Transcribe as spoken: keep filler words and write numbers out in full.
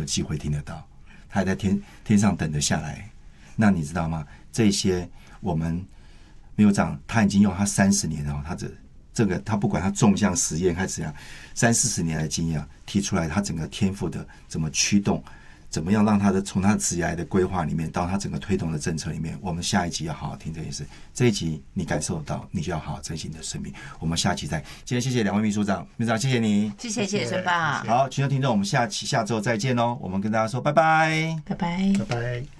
机会听得到，他还在天天上等着下来。那你知道吗？这些我们秘书长他已经用他三十年哦，他这这个他不管他纵向实验还是怎样，三四十年来的经验提出来，他整个天赋的怎么驱动，怎么样让他的从他的职业的规划里面到他整个推动的政策里面，我们下一集要好好听这件事。这一集你感受到，你就要好好珍惜你的生命。我们下期再。今天谢谢两位秘书长，秘书长谢谢你， 谢谢谢谢孙爸。 好，群众听众，我们下期下周再见哦。我们跟大家说拜拜， 拜拜， 拜拜。